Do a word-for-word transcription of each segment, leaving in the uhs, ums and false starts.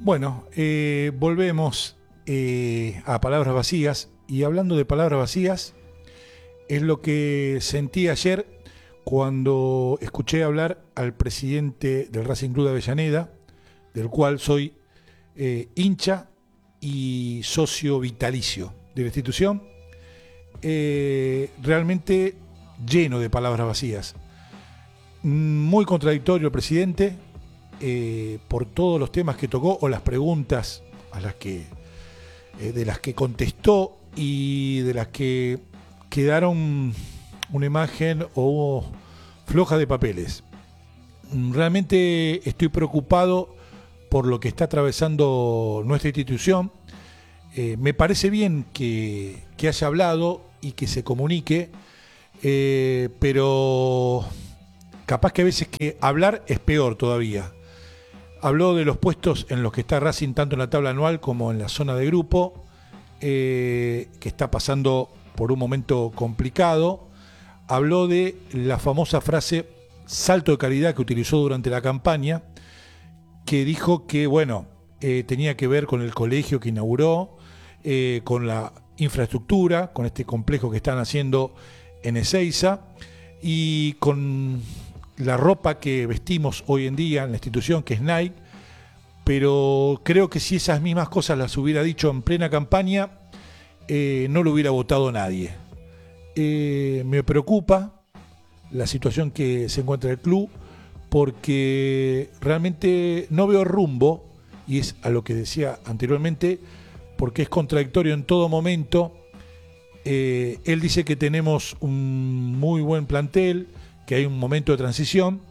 Bueno, eh, volvemos eh, a palabras vacías, y hablando de palabras vacías, es lo que sentí ayer cuando escuché hablar al presidente del Racing Club de Avellaneda, del cual soy eh, hincha y socio vitalicio de la institución, eh, realmente lleno de palabras vacías. Muy contradictorio el presidente eh, por todos los temas que tocó o las preguntas a las que, eh, de las que contestó y de las que quedaron una imagen o floja de papeles. Realmente estoy preocupado por lo que está atravesando nuestra institución. Eh, me parece bien que, que haya hablado y que se comunique, eh, pero capaz que a veces que hablar es peor todavía. Habló de los puestos en los que está Racing, tanto en la tabla anual como en la zona de grupo, eh, que está pasando por un momento complicado. Habló de la famosa frase salto de calidad que utilizó durante la campaña, que dijo que, bueno, eh, tenía que ver con el colegio que inauguró, eh, con la infraestructura, con este complejo que están haciendo en Ezeiza y con la ropa que vestimos hoy en día en la institución, que es Nike. Pero creo que si esas mismas cosas las hubiera dicho en plena campaña, eh, no lo hubiera votado nadie. Eh, me preocupa la situación que se encuentra el club, porque realmente no veo rumbo, y es a lo que decía anteriormente, porque es contradictorio en todo momento. Eh, él dice que tenemos un muy buen plantel, que hay un momento de transición,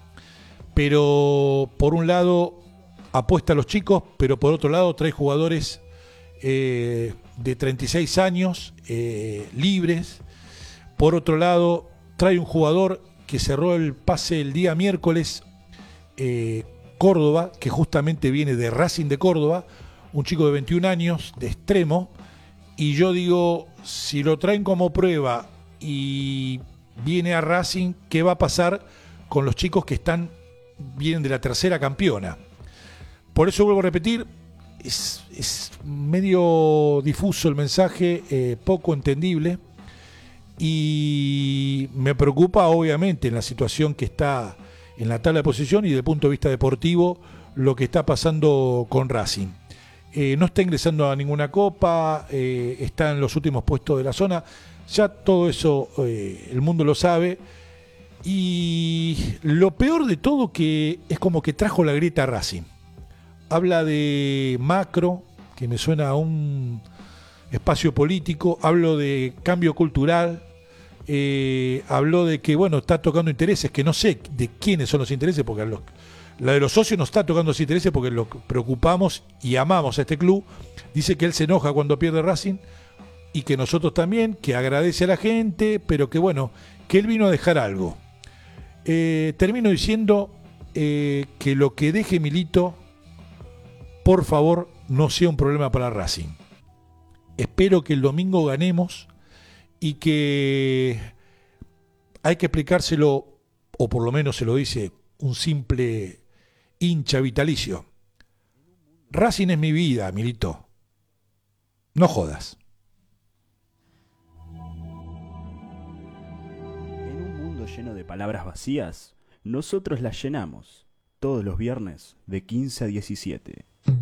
pero por un lado apuesta a los chicos, pero por otro lado trae jugadores eh, de treinta y seis años, eh, libres. Por otro lado trae un jugador que cerró el pase el día miércoles, eh, Córdoba, que justamente viene de Racing de Córdoba, un chico de veintiún años, de extremo, y yo digo, si lo traen como prueba y viene a Racing, ¿qué va a pasar con los chicos que están vienen de la tercera campeona? Por eso vuelvo a repetir, es, es medio difuso el mensaje, eh, poco entendible, y me preocupa obviamente en la situación que está en la tabla de posición y desde el punto de vista deportivo lo que está pasando con Racing. Eh, no está ingresando a ninguna copa, eh, está en los últimos puestos de la zona, ya todo eso eh, el mundo lo sabe, y lo peor de todo que es como que trajo la grieta a Racing. Habla de macro, que me suena a un espacio político, hablo de cambio cultural, eh, habló de que, bueno, está tocando intereses, que no sé de quiénes son los intereses, porque los, la de los socios no está tocando los intereses porque los preocupamos y amamos a este club. Dice que él se enoja cuando pierde Racing y que nosotros también, que agradece a la gente, pero que, bueno, que él vino a dejar algo. Eh, termino diciendo eh, que lo que deje Milito, por favor, no sea un problema para Racing. Espero que el domingo ganemos y que hay que explicárselo, o por lo menos se lo dice un simple hincha vitalicio. Racing es mi vida, Milito. No jodas. En un mundo lleno de palabras vacías, nosotros las llenamos todos los viernes de quince a diecisiete.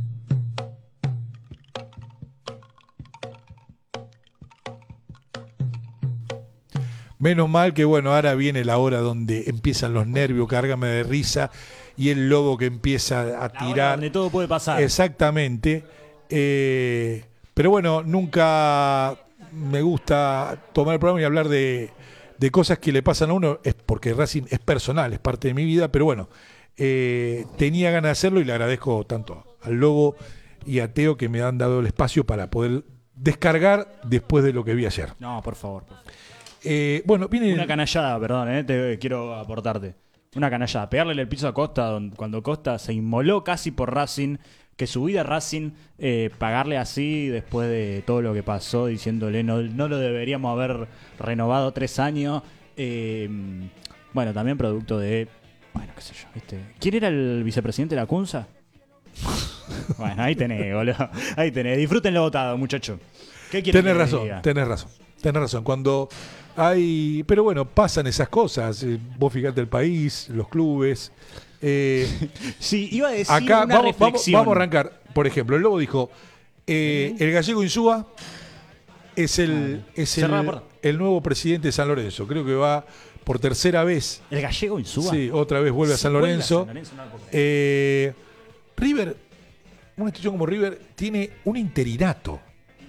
Menos mal que, bueno, ahora viene la hora donde empiezan los nervios, cárgame de risa, y el lobo que empieza a tirar. Donde todo puede pasar. Exactamente. Eh, pero bueno, nunca me gusta tomar el programa y hablar de, de cosas que le pasan a uno, es porque Racing es personal, es parte de mi vida, pero bueno, eh, tenía ganas de hacerlo y le agradezco tanto al lobo y a Teo que me han dado el espacio para poder descargar después de lo que vi ayer. No, por favor. Por favor. Eh, bueno, viene una canallada, perdón, eh, te quiero aportarte. Una canallada, pegarle el piso a Costa donde, cuando Costa se inmoló casi por Racing, que su vida Racing, eh, pagarle así después de todo lo que pasó, diciéndole no, no lo deberíamos haber renovado tres años. Eh, bueno, también producto de, bueno, qué sé yo, ¿viste? ¿Quién era el vicepresidente de la Cunza? Bueno, ahí tenés, boludo. Ahí tenés. Disfrútenlo votado, muchachos. ¿Qué quieren Tenés que les razón, diga? tenés razón. Tenés razón. Cuando hay. Pero bueno, pasan esas cosas. Eh, Vos fijate el país, los clubes. Eh, Sí, iba a decir acá una vamos, vamos, reflexión. vamos a arrancar. Por ejemplo, el Lobo dijo: eh, el gallego Insúa es el, es Cerrá la el, puerta. el nuevo presidente de San Lorenzo. Creo que va por tercera vez. El gallego Insúa. Sí, otra vez vuelve a Sí, San vuelve a Lorenzo. San Lorenzo, no lo puedo creer. Eh, River, una institución como River, tiene un interinato.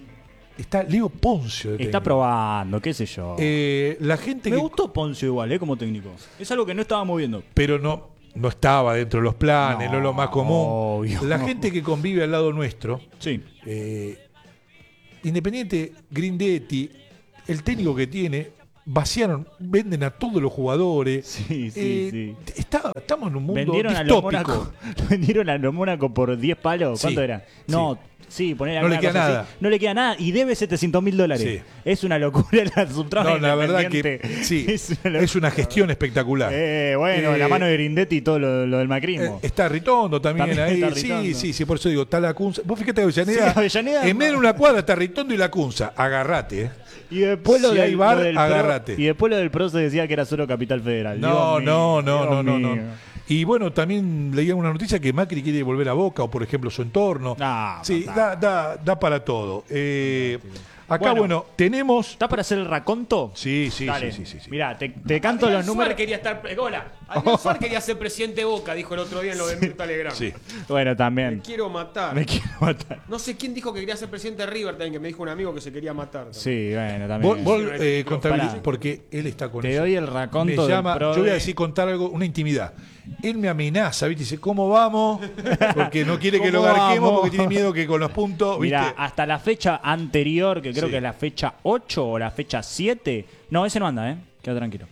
Está Leo Poncio. de Está técnico. probando, qué sé yo. Eh, la gente Me que. gustó Poncio igual, ¿eh? Como técnico. Es algo que no estábamos viendo. Pero no, no estaba dentro de los planes, no, No, es lo más común. obvio. La gente que convive al lado nuestro, Sí. eh, Independiente, Grindetti, el técnico que tiene, vaciaron, venden a todos los jugadores. Sí, sí, Eh, sí. está- estamos en un mundo Vendieron a los distópico. Mónaco. Vendieron a los Mónaco por diez palos. ¿Cuánto Sí, era? No, sí, poner No le queda nada. No le queda nada. Y debe setecientos mil dólares. Sí. Es una locura la subtrama. No, la verdad que Independiente. sí, Es una locura. es una gestión espectacular. Eh, bueno, Eh, la mano de Grindetti y todo lo, lo del macrismo. Eh, está Ritondo también, También ahí. está Sí, Ritondo. sí, sí, por eso digo, está la Cunza. Vos fíjate Avellaneda. Sí, Avellaneda, en medio de una cuadra está Ritondo y la Cunza. Agarrate, eh. Y después lo Si del, hay bar, lo del Pro- agárrate. y después lo del Pro se decía que era solo Capital Federal. No, Dios no, mío, no, Dios no, no, no. mío. Y bueno, también leía una noticia que Macri quiere volver a Boca o, por ejemplo, su entorno. No, sí, no, da, da, da para todo. Eh, acá, Bueno. bueno, tenemos. ¿Está para hacer el raconto? Sí, sí, Dale. sí, sí, sí, sí. Mirá, te, te canto Adrián los números. Suárez quería estar. eh, Hola. Adrián Suárez quería ser presidente de Boca, dijo el otro día en lo de Mirta Legrand. Sí. Bueno, Me también. quiero matar. Me quiero matar. No sé quién dijo que quería ser presidente de River también, que me dijo un amigo que se quería matar. también. Sí, bueno, también. Vos, vos, Sí, eh, pero contabiliz- pará. porque él está con Te eso. doy el raconto Me del llama, Prode. yo voy a decir contar algo, una intimidad. Él me amenaza, ¿viste? Dice, ¿cómo vamos? Porque no quiere que lo ¿Cómo garquemos, vamos? porque tiene miedo que con los puntos, ¿viste? Mira, hasta la fecha anterior, que creo Sí. que es la fecha ocho o la fecha siete. No, ese no anda, ¿eh? Queda tranquilo.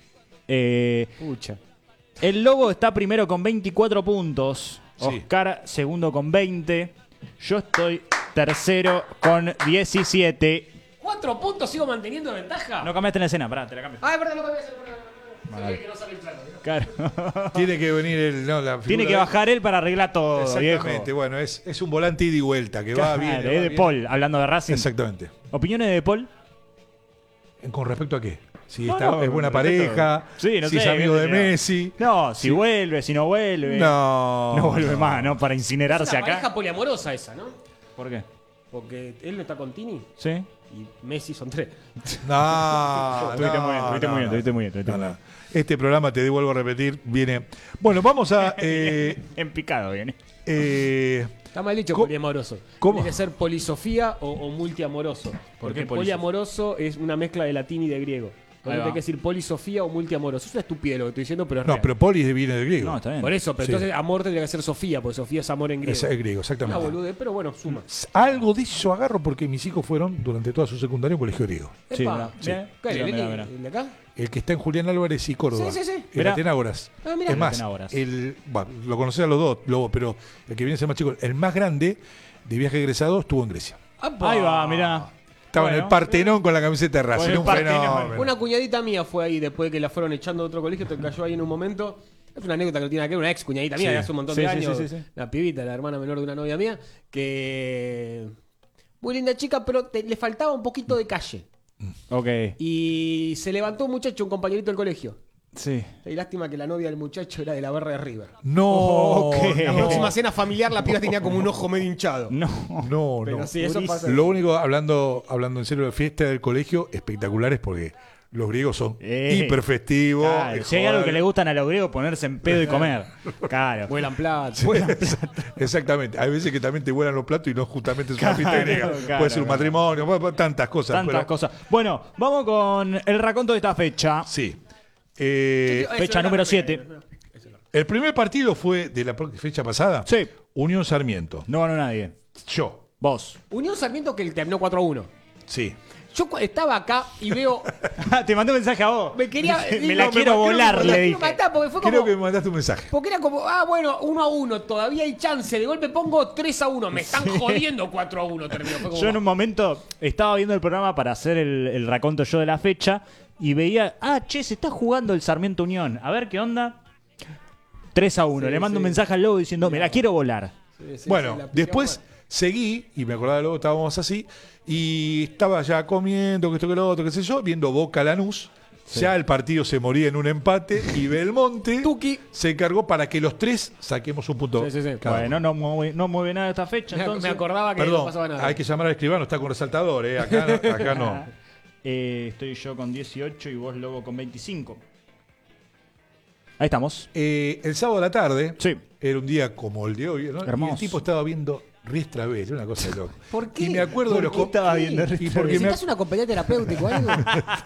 Eh, Pucha. el Lobo está primero con veinticuatro puntos. Sí. Oscar segundo con veinte. Yo estoy tercero con diecisiete. ¿Cuatro puntos sigo manteniendo ventaja? No cambiaste la escena, pará, te la cambio. Ah, es verdad, lo que voy a hacer. perdón, perdón, Vale. perdón. Que no sale el plano, ¿no? Claro. Tiene que venir el. No, la figura Tiene que de- bajar él para arreglar todo, Exactamente, viejo. bueno, es, es un volante ida y vuelta, que va Claro, bien. es de Paul, hablando de Racing. Exactamente. ¿Opiniones de Paul? ¿Con respecto a qué? Si No, está, no, es buena con respecto- pareja, Sí, no si sé, es amigo qué de sé yo. Messi. No, si Sí. vuelve, si no vuelve. No. No vuelve más, ¿no? Para Es incinerarse una acá. pareja poliamorosa esa, ¿no? ¿Por qué? Porque él no está con Tini ¿Sí? y Messi son tres. No, Estuviste no, muy bien, estuviste no, muy bien, no. estuviste muy bien, estuviste No, muy no. Este programa, te devuelvo a repetir, viene. Bueno, vamos a. eh, En picado viene. eh, Está mal dicho ¿Cómo? poliamoroso. ¿Cómo? Tiene que ser polisofía o, o multiamoroso. Porque qué polisofía? poliamoroso es una mezcla de latín y de griego. Ahí Entonces va. hay que decir polisofía o multiamoroso. Es una estupidez lo que estoy diciendo, pero es no, real. pero Poli viene del griego. No, está bien. Por eso, pero Sí. entonces amor tendría que ser Sofía, porque Sofía es amor en griego. Es, es griego, Una exactamente. boludez, pero bueno, suma. Algo de eso agarro porque mis hijos fueron durante toda su secundaria en colegio griego. Sí, Epa. mirá, Sí. mirá, ¿Qué, mirá, el- mirá, el- mirá. el de acá? El que está en Julián Álvarez y Córdoba. Sí, sí, sí. El Mirá. Atenágoras. Ah, mirá. Es más, Atenágoras. el, bueno, lo conocés a los dos, Lobo, pero el que viene a ser más chico, el más grande de viaje egresado estuvo en Grecia. ¡Apa! Ahí va, mirá. Estaba en Bueno. el Partenón con la camiseta de Racing. Bueno, el un Partenón. fenómeno. Una cuñadita mía fue ahí después de que la fueron echando de otro colegio, te cayó ahí en un momento. Es una anécdota que no tiene nada que ver, una ex cuñadita mía Sí. de hace un montón Sí, de sí, años. sí, sí, sí. Una pibita, la hermana menor de una novia mía, que. Muy linda chica, pero te- le faltaba un poquito de calle. Ok. Y se levantó un muchacho, un compañerito del colegio. Sí. Y lástima que la novia del muchacho era de la barra de River. No, Ok. La no, próxima cena familiar, la piba tenía como un ojo medio hinchado. No. no, Pero no. sí, eso pasa. Lo único, hablando, hablando en serio, de fiesta del colegio, espectaculares porque los griegos son Eh, hiperfestivos. Claro, eh, si hay algo joder. que le gustan a los griegos, ponerse en pedo y comer. Claro. Vuelan plata. Exactamente. Hay veces que también te vuelan los platos y no justamente es una fiesta Claro, griega. claro, Puede ser un claro. matrimonio, puede- puede- tantas cosas. Tantas pero- cosas. Bueno, vamos con el raconto de esta fecha. Sí. Eh, Fecha número siete. el primer partido fue de la pro- fecha pasada. Sí. Unión Sarmiento. No ganó nadie. Yo. Vos. Unión Sarmiento que terminó cuatro a uno. Sí. Yo cu- estaba acá y veo. Te mandé un mensaje a vos. Me quería. Me la no, quiero me- volar, me le la quiero dije. matar porque fue como. Creo que me mandaste un mensaje. Porque era como, ah, bueno, uno a uno, todavía hay chance. De golpe pongo tres a uno. Me están jodiendo cuatro a uno. Terminó. Fue como, Yo en un momento estaba viendo el programa para hacer el, el raconto yo de la fecha y veía, ah, che, se está jugando el Sarmiento Unión. A ver qué onda. tres a uno. Sí, Le mando sí. un mensaje al Lobo diciendo, me la quiero volar. Sí, sí, Bueno, sí, la después seguí, y me acordaba luego, estábamos así, y estaba ya comiendo, que esto que lo otro, qué sé yo, viendo Boca Lanús. Sí. Ya el partido se moría en un empate y Belmonte Tuki. se encargó para que los tres saquemos un punto. Sí, sí, sí. cada Bueno, uno. no mueve, no mueve nada esta fecha, Me, entonces. me acordaba que no Perdón, pasaba nada. hay que llamar al escribano, está con resaltador, ¿eh? Acá, no- acá no. Eh, estoy yo con dieciocho y vos, Lobo, con veinticinco. Ahí estamos. Eh, el sábado a la tarde, Sí. era un día como el de hoy, ¿no? Y Hermoso. el tipo estaba viendo Riestra B, una cosa de loco. ¿Por qué? Y me acuerdo ¿Por de los qué co- estaba viendo y Riestra porque B? me ¿Necesitas una compañía terapéutica o algo?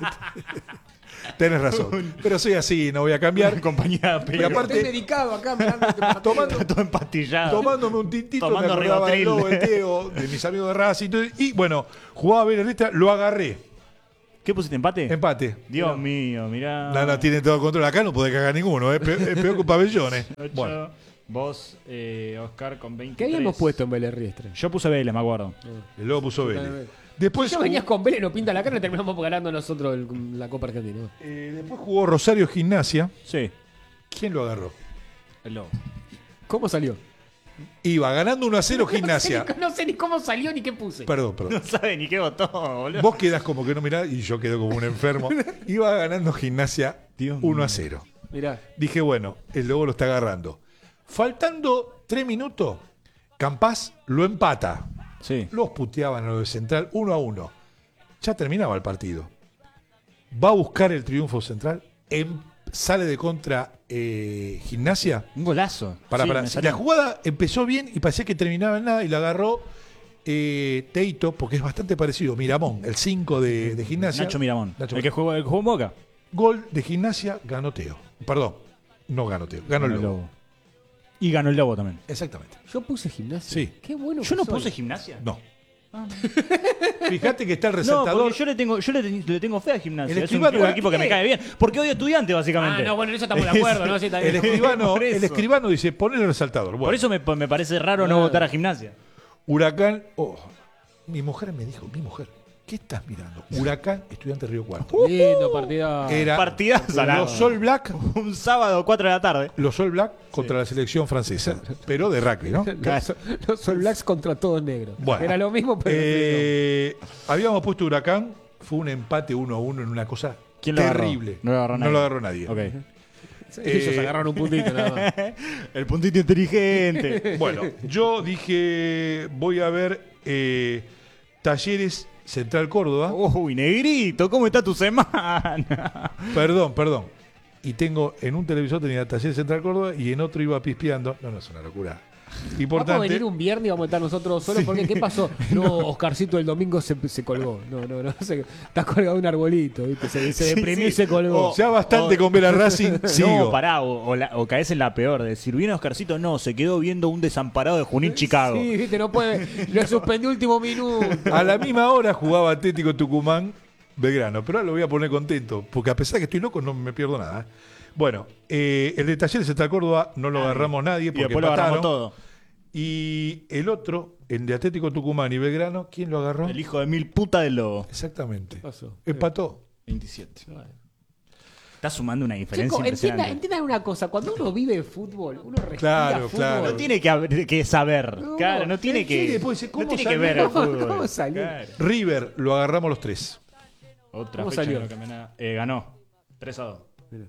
Tenés razón. Pero soy así, no voy a cambiar. Compañía Y pero aparte- Estoy medicado acá. mirando este partido. Tomando- todo empastillado. Tomándome un tintito, Tomando me acordaba del Rivotril. Lobo, el Teo, de mis amigos de Racing. y todo, Y bueno, jugaba bien el Riestra, lo agarré. ¿Qué pusiste? ¿Empate? Empate. Dios mío, mirá. No, no, tienen todo el control. Acá no puede cagar ninguno, ¿eh? Pe- es peor que un pabellón, ¿eh? Ocho. Bueno, Vos, eh, Oscar, con ¿Qué veintitrés. habíamos puesto en Vélez Riestra? Yo puse Vélez, me acuerdo. el Lobo puso Vélez. Después, Ya venías con Vélez, nos pinta la cara y terminamos ganando nosotros el- la Copa Argentina. eh, después jugó Rosario Gimnasia. Sí. ¿Quién lo agarró? El Lobo. ¿Cómo salió? Iba ganando uno a cero Gimnasia. No sé, ni, no sé ni cómo salió ni qué puse. Perdón, perdón. No sabe ni qué votó, boludo. Vos quedás como que no mirás y yo quedo como un enfermo. Iba ganando Gimnasia Dios uno a mío. cero. Mirá. Dije, bueno, el Lobo lo está agarrando. Faltando tres minutos, Campás lo empata. Sí. Los puteaban a los de Central uno a uno. Ya terminaba el partido. Va a buscar el triunfo Central. em- sale de contra eh, Gimnasia. Un golazo. Para, Sí, para. me La salió. jugada empezó bien y parecía que terminaba en nada y la agarró eh, Teito, porque es bastante parecido. Miramón, el cinco de, de Gimnasia. Nacho Miramón. Nacho el que jugó, el que jugó en Boca. Gol de Gimnasia, ganó Teo. Perdón, no ganó Teo, ganó el Lobo. Y ganó el Lobo también. Exactamente. Yo puse gimnasia. Sí. Qué bueno. Yo que no soy. puse gimnasia. No. Fíjate que está el No, resaltador. porque yo le tengo, yo le, ten- le tengo fe a gimnasia. El Es un, escribano- un equipo que me ¿Qué? cae bien. Porque odio estudiante, básicamente. Ah, no, bueno, en eso estamos de acuerdo, ¿no? Sí, está bien. el, escribano, Por eso. el escribano dice, poner el resaltador. Bueno, Por eso me, me parece raro no Ah. votar a gimnasia. Huracán. Oh, mi mujer me dijo, mi mujer, ¿qué estás mirando? Huracán, Estudiante Río Cuarto. Lindo partido. Era Partidazo, los All Black, Un sábado, cuatro de la tarde. los All Black contra la selección francesa, pero de rugby, ¿no? Los, los All Blacks contra todos negros. Bueno. Era lo mismo, pero. Eh, habíamos puesto Huracán, fue un empate uno a uno en una cosa ¿Quién lo agarró? terrible. No lo agarró nadie. No lo agarró nadie. Ok. Sí, ellos eh, agarraron un puntito nada más. El puntito inteligente. Bueno, yo dije, voy a ver eh, Talleres Central Córdoba. Uy, negrito, ¿cómo está tu semana? Perdón, perdón. Y tengo, en un televisor tenía Talleres Central Córdoba y en otro iba pispeando. No, no, es una locura. Vamos a Importante. venir un viernes y vamos a estar nosotros solos. Porque ¿qué pasó? No, Oscarcito el domingo se, se colgó. No, no, no. Se, está colgado un arbolito, ¿viste? Se, se Sí, deprimió sí. y se colgó. Oh, Ya bastante con ver a Racing, sigo. No, pará, o, o, la- o caes en la peor. De decir, viene Oscarcito, no, se quedó viendo un desamparado de Junín, Chicago. Sí, viste, no puede. Lo suspendió último minuto. A la misma hora jugaba Atlético Tucumán Belgrano, pero ahora lo voy a poner contento, porque a pesar de que estoy loco no me pierdo nada. Bueno, eh, el de Talleres Central Córdoba no lo agarramos nadie Y porque después lo agarramos empataron. todo. Y el otro, el de Atlético Tucumán y Belgrano, ¿quién lo agarró? El hijo de mil puta del lobo. Exactamente. Pasó. Empató. veintisiete. Está sumando una diferencia Chicos, entiendan, impresionante. entiendan una cosa. Cuando uno vive fútbol, uno respira Claro, fútbol. claro. No tiene que, haber- que saber. No, claro, no tiene él que. quiere, después dice, no ¿cómo tiene que salió? ver el ¿Cómo- fútbol. cómo salió? Claro. River lo agarramos los tres. Otra ¿Cómo fecha salió? que no cambia nada. Eh, ganó. tres a dos.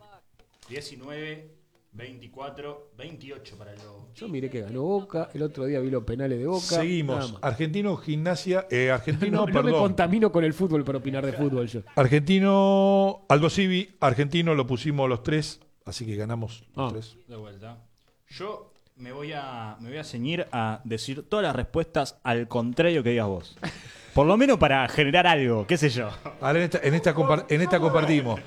diecinueve, veinticuatro, veintiocho para el lobo. Yo miré que ganó Boca. El otro día vi los penales de Boca. nada Seguimos. más. Argentino, Gimnasia. Eh, argentino, No, no me perdón. contamino con el fútbol para opinar de fútbol yo. Argentino, Aldo Civi, argentino lo pusimos los tres, así que ganamos los Ah. tres. De vuelta. Yo me voy a me voy a ceñir a decir todas las respuestas al contrario que digas vos. Por lo menos para generar algo, qué sé yo. Ahora en esta, en esta, compar- en esta compartimos.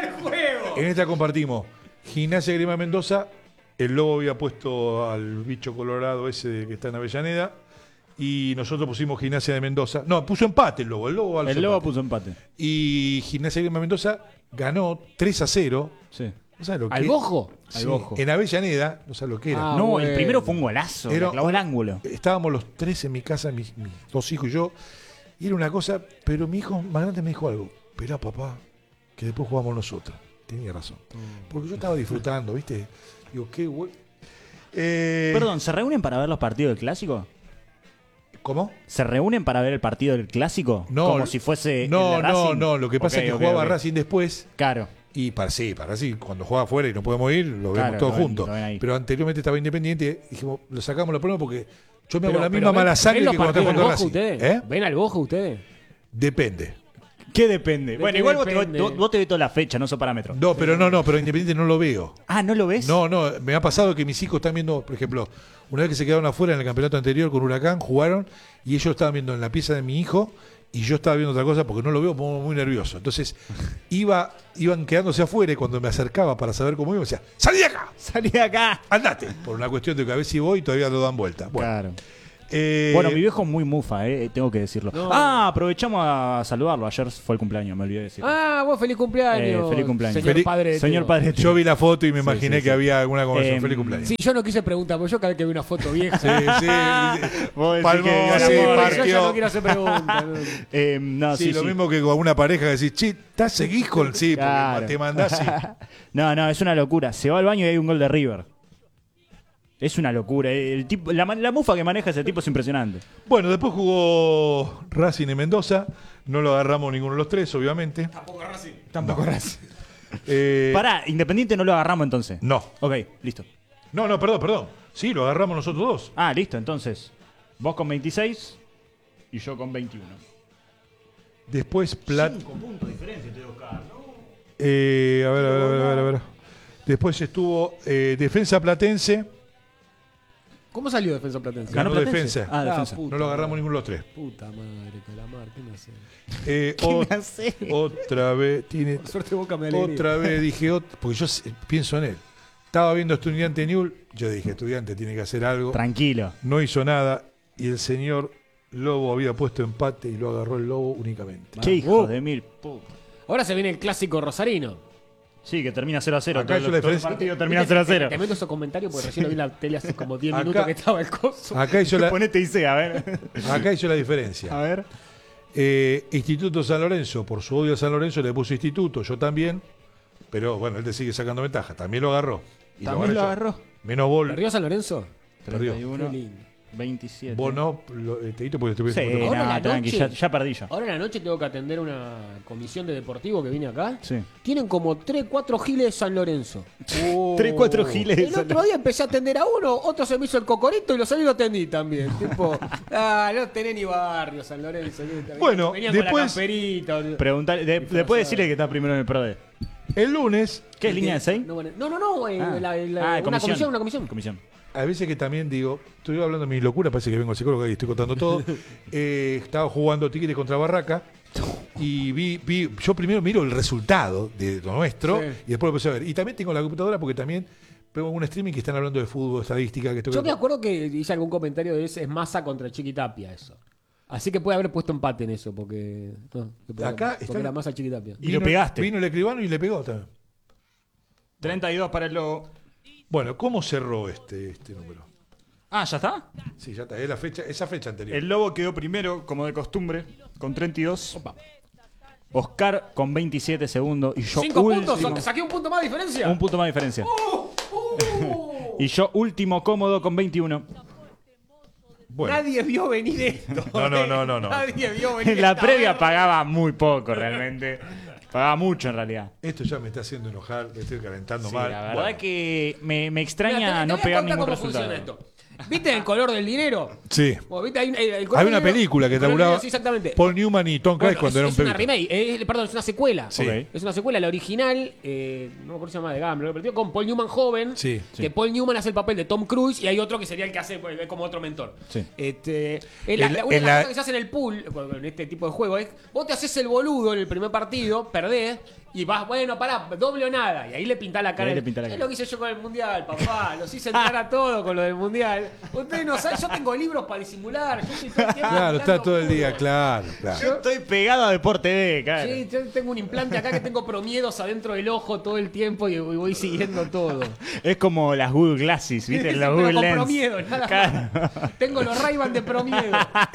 En esta compartimos. Gimnasia Grima Mendoza. El Lobo había puesto al bicho colorado ese de que está en Avellaneda. Y nosotros pusimos Gimnasia de Mendoza. No, puso empate el Lobo. El Lobo, alzó El lobo empate. puso empate. Y Gimnasia Grima Mendoza ganó tres a cero. Sí. ¿No sabes lo que ¿Al Bojo? Al Sí, Bojo. En Avellaneda, no sabes lo que era. Ah, no, bueno. el primero fue un golazo. Era- le clavó el ángulo. Estábamos los tres en mi casa, mis, mis dos hijos y yo, y era una cosa, pero mi hijo más grande me dijo algo, esperá papá, que después jugamos nosotros. Tenía razón. Porque yo estaba disfrutando, ¿viste? Digo, qué bueno. Eh, Perdón, ¿se reúnen para ver los partidos del Clásico? ¿Cómo? ¿Se reúnen para ver el partido del Clásico? No, Como si fuese No, el de no, Racing. no. Lo que pasa Ok, es que ok, jugaba ok. Racing después. Claro. Y para sí, para sí, cuando juega afuera y no podemos ir, lo Claro, vemos todos lo ven- juntos. lo ven ahí. Pero anteriormente estaba Independiente, dijimos, lo sacamos la prueba porque yo me hago Pero- la pero misma ven- mala sangre ¿ven los que cuando está partidos jugando del Boca Racing. ustedes? ¿Eh? ¿Ven al Boja ustedes? Depende. ¿Qué depende? ¿De Bueno, qué igual vos te, depende? vos, vos te ves toda la fecha, no sos parámetro. No, pero no, no, pero Independiente no lo veo. Ah, ¿no lo ves? No, no, me ha pasado que mis hijos están viendo, por ejemplo, una vez que se quedaron afuera en el campeonato anterior con Huracán, jugaron y ellos estaban viendo en la pieza de mi hijo y yo estaba viendo otra cosa porque no lo veo, me pongo muy nervioso. Entonces iba, iban quedándose afuera y cuando me acercaba para saber cómo iba, me decía, ¡salí de acá! Salí de acá. ¡Andate! Por una cuestión de que a ver si voy y todavía lo dan vuelta. Bueno, Claro. eh, Bueno, mi viejo es muy mufa, eh, tengo que decirlo. No. Ah, aprovechamos a saludarlo. Ayer fue el cumpleaños, me olvidé de decirlo. Ah, vos feliz cumpleaños. Eh, feliz cumpleaños. Señor Feliz- padre. de Señor Teo. padre. yo vi la foto y me Sí, imaginé sí, que sí. había alguna conversación. Em, Feliz cumpleaños. Sí, yo no quise preguntar, porque yo cada vez que veo una foto vieja. Sí, sí. Vos decís Palmó, que- sí, Amor, yo partió. ya no quiero hacer preguntas. no. Eh, no, Sí, sí, lo sí. mismo que con una pareja que decís, che, ¿estás seguís con sí? Porque Claro. te mandás y... No, no, es una locura. Se va al baño y hay un gol de River. Es una locura. El tipo, la, la mufa que maneja ese tipo es impresionante. Bueno, después jugó Racing en Mendoza. No lo agarramos ninguno de los tres, obviamente. Tampoco Racing. Eh, Pará, Independiente no lo agarramos entonces. No. Ok, listo. No, no, perdón, perdón. Sí, lo agarramos nosotros dos. Ah, listo, entonces. Vos con veintiséis y yo con veintiuno. Después Plat... Cinco puntos de diferencia, te Oscar, ¿no? Eh, a ver, a ver, a ver, a ver, a ver. Después estuvo eh, Defensa Platense. ¿Cómo salió Defensa Platense? Ganó Platense? Defensa. Ah, Ah, Defensa. puta No lo agarramos ninguno de los tres. Puta madre, Calamar, ¿qué me hace? Eh, ¿Qué o- me hace? otra vez, tiene... Por suerte Boca me alegría. Otra vez dije, ot- porque yo s- pienso en él. Estaba viendo Estudiante Newell, yo dije, Estudiante tiene que hacer algo. Tranquilo. No hizo nada y el señor Lobo había puesto empate y lo agarró el Lobo únicamente. Qué hijo Uh. de mil. puta. Ahora se viene el clásico rosarino. Sí, que termina cero a cero. Acá Todo, hizo el- la todo el diferencia. partido termina Viste, cero a te- cero. Te meto esos comentarios porque recién lo vi en la tele hace como diez Acá- minutos que estaba el coso. Acá hizo la, Ponete y sea, a ver. acá hizo la diferencia. A ver. Eh, Instituto San Lorenzo, por su odio a San Lorenzo le puso Instituto, yo también. Pero bueno, él te sigue sacando ventaja. También lo agarró. Y También lo yo. agarró. Menos bol. ¿Perdió San Lorenzo? Perdió. Qué treinta y uno, lindo. veintisiete. Vos no, lo, eh, Teito, porque Sí, estuviste Ahora no, la tranqui, noche- ya, ya perdí yo. Ahora en la noche tengo que atender una comisión de deportivo que vine acá. Sí. Tienen como tres, cuatro giles de San Lorenzo. Tres, cuatro giles de El San otro día empecé a atender a uno, otro se me hizo el cocorito y lo salí y lo atendí también. Tipo, ah, no tenés ni barrio San Lorenzo. Bueno, Venían después- con la camperita, boludo. Preguntar, de- después decirle que está primero en el Pro D. El lunes, ¿Qué es línea de seis? No, bueno, no, no, no, eh, Ah. la- la- Ah, una comisión, una comisión. Comisión. a veces que también digo, estoy hablando de mi locura, parece que vengo al psicólogo y estoy contando todo. Eh, estaba jugando Tigres contra Barraca y vi, vi, yo primero miro el resultado de lo nuestro Sí. y después lo empecé a ver. Y también tengo la computadora porque también veo un streaming que están hablando de fútbol, estadística, que esto, Yo que- me acuerdo que hice algún comentario de ese, es Massa contra Chiquitapia eso. Así que puede haber puesto empate en eso, porque. No, que puede- Acá porque está- era Massa Chiquitapia. Y lo pegaste. Vino el escribano y le pegó también. treinta y dos para el Lobo. Bueno, ¿cómo cerró este, este número? Ah, ¿ya está? Sí, ya está, es la fecha, esa fecha anterior. El Lobo quedó primero, como de costumbre, con treinta y dos. Oscar con veintisiete segundos. Y yo ¿Cinco último. puntos? ¿Sa- ¿Saqué un punto más de diferencia? Un punto más de diferencia. Y yo último cómodo con veintiuno. Bueno, Nadie vio venir esto. No, no, eh. no, no, no. Nadie vio venir En la esta previa verga. pagaba muy poco realmente. Pagaba mucho en realidad. esto ya me está haciendo enojar, me estoy calentando Sí, mal. la verdad Bueno, que me, me Mira, extraña te- te no voy a pegar contar ningún cómo resultado. funciona esto. ¿Viste el color del dinero? Sí. Bueno, ¿viste? Hay, un- el color Hay del una dinero- película que el color del tabulaba dinero, sí, exactamente. Paul Newman y Tom Cruise Bueno, cuando es, era un es una pebito. remake, eh, perdón, es una secuela. Sí. Ok. Es una secuela, la original, eh, no me acuerdo si se llama de Gambler, pero con Paul Newman joven, Sí, que sí. Paul Newman hace el papel de Tom Cruise y hay otro que sería el que hace pues, como otro mentor. Sí. Este, es la, En- la- una de en las la- cosas que se hace en el pool, bueno, en este tipo de juego, es vos te haces el boludo en el primer partido, perdés, y vas, bueno, pará, doble o nada, y ahí le pintás la cara. ahí al- le pintás la Es cara. lo que hice yo con el mundial, papá, los hice entrar a todo con lo del mundial. Ustedes no saben, yo tengo libros para disimular, yo estoy todo el tiempo Claro, está mirando todo el día, fútbol. claro, claro. Yo estoy pegado a Deporte B, claro. Sí, yo tengo un implante acá que tengo promiedos adentro del ojo todo el tiempo y y voy siguiendo todo. Es como las Google Glasses, ¿viste? Sí, Las pero Google con Lens. promiedo, nada Claro. más. Tengo los Ray-Ban de promiedo.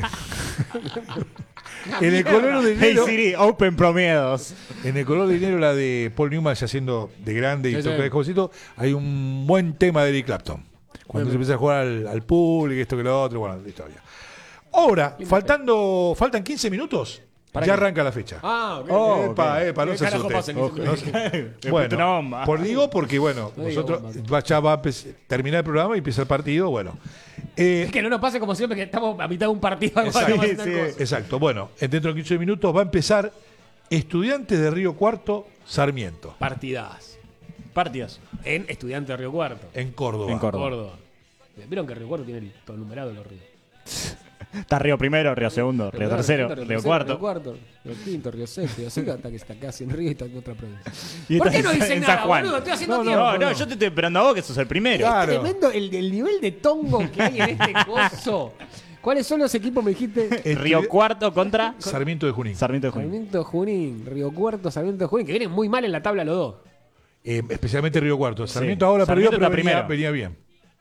En el color de Hey dinero, Siri, open promiedos. en el color de dinero, la de Paul Newman ya siendo de grande y Sí, toca sí. de jovencito, hay un buen tema de Eric Clapton. Cuando se empieza a jugar al, al pool y esto que lo otro, bueno, la historia. Ahora, faltando, faltan quince minutos, ya qué? arranca la fecha. Ah, ok. Oh, epa, ok. epa, no ¿Qué se carajo asusten. pasa en quince No se- Me Bueno, puse una bomba. por digo porque, bueno, No diga nosotros bomba. va- ya va a empe- terminar el programa y empieza el partido, bueno. Eh, Es que no nos pase como siempre que estamos a mitad de un partido. Exacto. Vamos a hacer Sí, una sí. cosa. exacto, bueno, dentro de quince minutos va a empezar Estudiantes de Río Cuarto, Sarmiento, Partidas. Partidas. En Estudiante de Río Cuarto. en Córdoba. En Córdoba. Córdoba. Vieron que Río Cuarto tiene el- todo numerado de los ríos. Está Río primero, Río segundo, Río tercero, Río Río cuarto. cuarto, Río quinto, Río sexto, Río sexto, hasta que está casi en Río y está en otra provincia. Y ¿Por está qué no en- dicen en nada, San Juan. boludo? Estoy haciendo No, no, tiempo. No, no, yo te estoy esperando a vos que sos el primero. Claro. Tremendo el, el nivel de tongo que hay en este coso. ¿Cuáles son los equipos, me dijiste? Estudi- Río cuarto contra Sarmiento de Junín. Sarmiento de Junín. Sarmiento Junín, Río Cuarto, Sarmiento de Junín, que vienen muy mal en la tabla los dos. Eh, especialmente Río Cuarto. Sarmiento Sí. ahora Sarmiento perdió, pero está venía, primero. venía bien.